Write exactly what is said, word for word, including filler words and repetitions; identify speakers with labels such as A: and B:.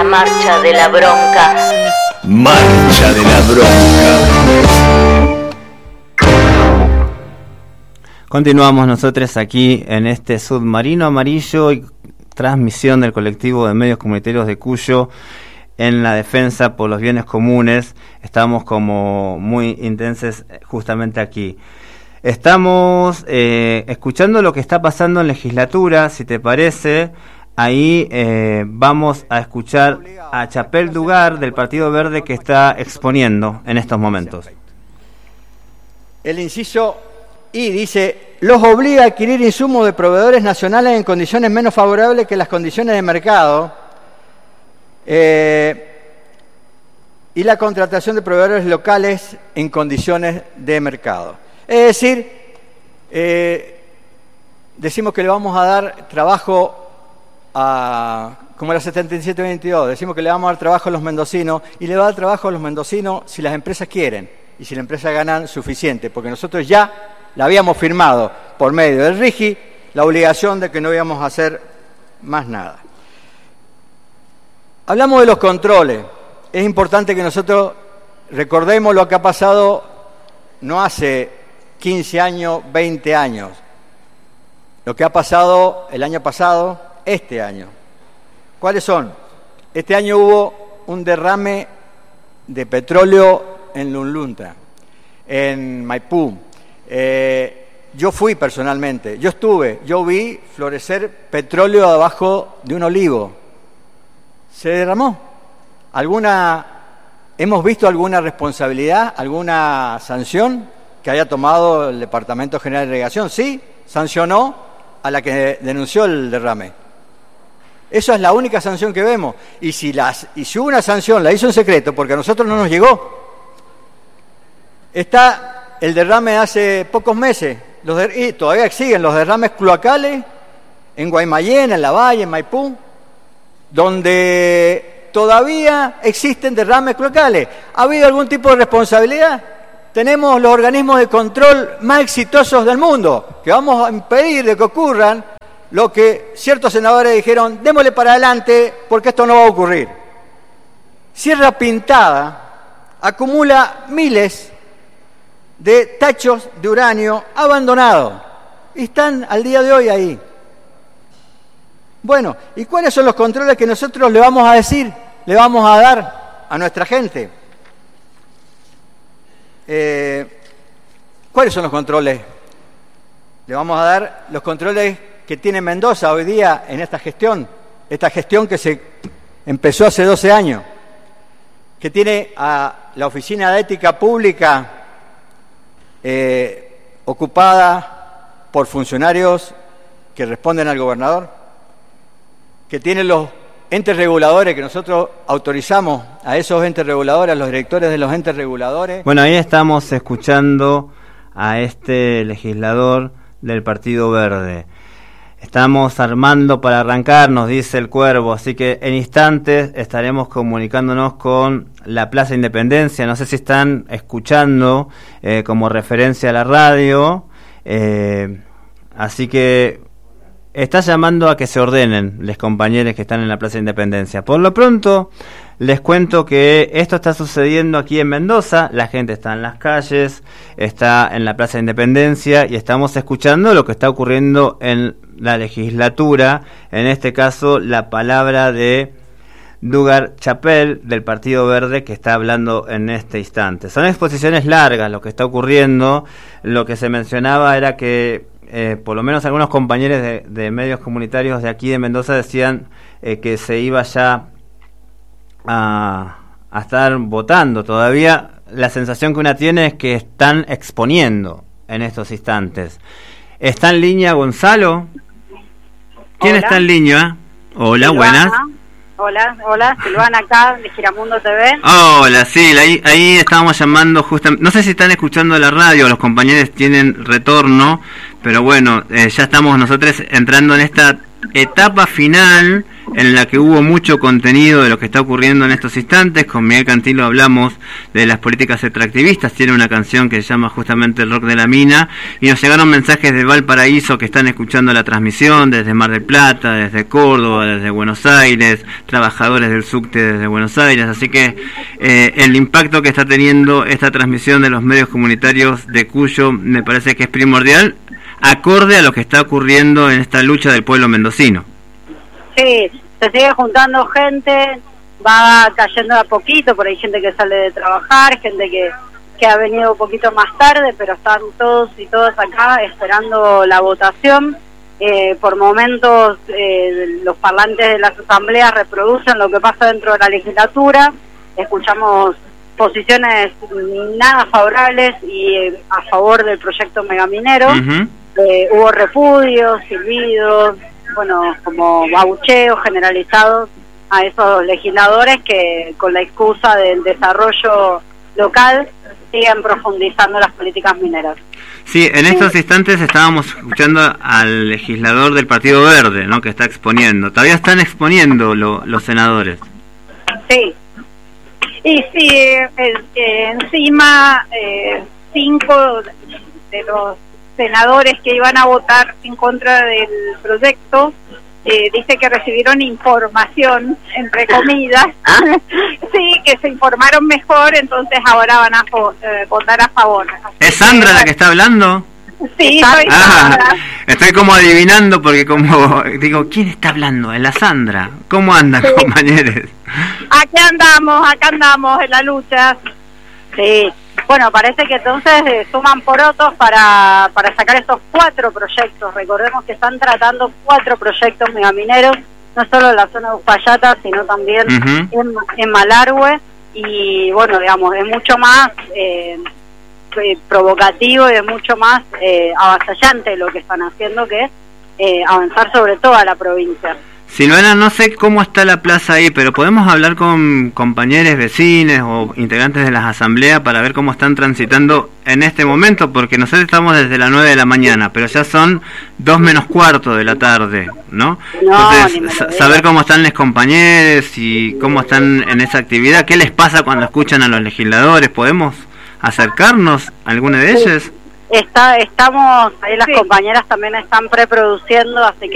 A: Marcha de la Bronca.
B: Marcha de la Bronca.
C: Continuamos nosotros aquí en este submarino amarillo y transmisión del colectivo de medios comunitarios de Cuyo en la defensa por los bienes comunes. Estamos como muy intensos justamente aquí. Estamos eh, escuchando lo que está pasando en legislatura, si te parece. Ahí eh, vamos a escuchar a Chapel Dugar del Partido Verde que está exponiendo en estos momentos.
D: El inciso I dice: los obliga a adquirir insumos de proveedores nacionales en condiciones menos favorables que las condiciones de mercado eh, y la contratación de proveedores locales en condiciones de mercado. Es decir, eh, decimos que le vamos a dar trabajo a, como la setenta y siete veintidós, decimos que le vamos a dar trabajo a los mendocinos, y le va a dar trabajo a los mendocinos si las empresas quieren y si las empresas ganan suficiente, porque nosotros ya la habíamos firmado por medio del RIGI, la obligación de que no íbamos a hacer más nada. Hablamos de los controles. Es importante que nosotros recordemos lo que ha pasado no hace quince años, veinte años, lo que ha pasado el año pasado, este año. ¿Cuáles son? Este año hubo un derrame de petróleo en Lunlunta, en Maipú. Eh, yo fui personalmente, yo estuve, yo vi florecer petróleo abajo de un olivo. ¿Se derramó? ¿Alguna, hemos visto alguna responsabilidad, alguna sanción que haya tomado el Departamento General de Irrigación? Sí, sancionó a la que denunció el derrame. Esa es la única sanción que vemos. Y si, las, y si hubo una sanción, la hizo en secreto, porque a nosotros no nos llegó. Está el derrame de hace pocos meses, los der, y todavía siguen los derrames cloacales en Guaymallén, en La Valle, en Maipú, donde todavía existen derrames cloacales. ¿Ha habido algún tipo de responsabilidad? Tenemos los organismos de control más exitosos del mundo, que vamos a impedir de que ocurran lo que ciertos senadores dijeron: démosle para adelante porque esto no va a ocurrir. Sierra Pintada acumula miles de tachos de uranio abandonados y están al día de hoy ahí. Bueno, ¿y cuáles son los controles que nosotros le vamos a decir, le vamos a dar a nuestra gente? Eh, ¿Cuáles son los controles? Le vamos a dar los controles que tiene Mendoza hoy día en esta gestión, esta gestión que se empezó hace doce años, que tiene a la Oficina de Ética Pública eh, ocupada por funcionarios que responden al gobernador, que tiene los entes reguladores, que nosotros autorizamos a esos entes reguladores, a los directores de los entes reguladores.
C: Bueno, ahí estamos escuchando a este legislador del Partido Verde. Estamos armando para arrancar, nos dice el Cuervo, así que en instantes estaremos comunicándonos con la Plaza Independencia. No sé si están escuchando eh, como referencia a la radio, eh, así que está llamando a que se ordenen los compañeros que están en la Plaza Independencia. Por lo pronto, les cuento que esto está sucediendo aquí en Mendoza. La gente está en las calles, está en la Plaza Independencia y estamos escuchando lo que está ocurriendo en la legislatura. En este caso, la palabra de Dugar Chapel del Partido Verde, que está hablando en este instante. Son exposiciones largas lo que está ocurriendo. Lo que se mencionaba era que Eh, por lo menos algunos compañeros de, de medios comunitarios de aquí de Mendoza decían eh, que se iba ya a, a estar votando. Todavía la sensación que una tiene es que están exponiendo en estos instantes. ¿Está en línea Gonzalo? ¿Quién
E: Hola.
C: está en línea? Hola,
E: Silvana.
C: buenas.
E: Hola, hola, Silvana acá de Giramundo T V.
C: Hola, sí, ahí, ahí estábamos llamando justamente. No sé si están escuchando la radio, los compañeros tienen retorno, pero bueno, eh, ya estamos nosotros entrando en esta etapa final en la que hubo mucho contenido de lo que está ocurriendo en estos instantes. Con Miguel Cantilo hablamos de las políticas extractivistas, tiene una canción que se llama justamente El Rock de la Mina, y nos llegaron mensajes de Valparaíso que están escuchando la transmisión desde Mar del Plata, desde Córdoba, desde Buenos Aires, trabajadores del subte desde Buenos Aires, así que eh, el impacto que está teniendo esta transmisión de los medios comunitarios de Cuyo me parece que es primordial, acorde a lo que está ocurriendo en esta lucha del pueblo mendocino.
E: Sí, se sigue juntando gente, va cayendo a poquito, por ahí gente que sale de trabajar, gente que, que ha venido un poquito más tarde, pero están todos y todas acá esperando la votación. Eh, por momentos eh, los parlantes de las asambleas reproducen lo que pasa dentro de la legislatura, escuchamos posiciones nada favorables y eh, a favor del proyecto megaminero. Uh-huh. eh, hubo repudios, silbidos, bueno, como abucheos generalizados a esos legisladores que con la excusa del desarrollo local siguen profundizando las políticas mineras.
C: Sí, en estos instantes estábamos escuchando al legislador del Partido Verde, ¿no?, que está exponiendo. Todavía están exponiendo lo, los senadores.
F: Sí. Y sí, eh, eh, encima eh, cinco de los senadores que iban a votar en contra del proyecto eh, dice que recibieron información, entre comillas, sí, que se informaron mejor, entonces ahora van a eh, votar a favor.
C: ¿Es Sandra la que está hablando?
F: Sí, soy
C: ah,
F: Sandra.
C: Estoy como adivinando porque como digo, ¿quién está hablando? Es la Sandra. ¿Cómo andan, sí, compañeros?
F: Acá andamos, acá andamos en la lucha.
E: Sí, bueno, parece que entonces eh, suman porotos para, para sacar estos cuatro proyectos. Recordemos que están tratando cuatro proyectos megamineros, no solo en la zona de Uspallata, sino también uh-huh. en, en Malargüe. Y bueno, digamos, es mucho más eh, eh, provocativo y es mucho más eh, avasallante lo que están haciendo, que es eh, avanzar sobre toda la provincia.
C: Silvana, no sé cómo está la plaza ahí, pero podemos hablar con compañeros, vecinos o integrantes de las asambleas para ver cómo están transitando en este momento, porque nosotros estamos desde las nueve de la mañana, pero ya son dos menos cuarto de la tarde, ¿no?
E: No,
C: entonces, saber cómo están los compañeros y cómo están en esa actividad, qué les pasa cuando escuchan a los legisladores, ¿podemos acercarnos a alguna de ellas?
E: Está, estamos, ahí las sí. compañeras también están preproduciendo, así que